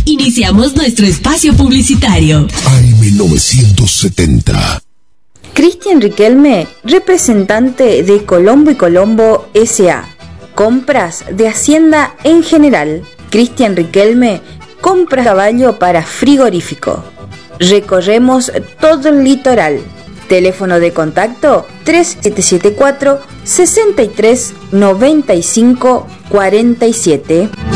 Iniciamos nuestro espacio publicitario. AM970. Cristian Riquelme, representante de Colombo y Colombo S.A. Compras de Hacienda en general. Cristian Riquelme, compra caballo para frigorífico. Recorremos todo el litoral. Teléfono de contacto 3774 63 95 47.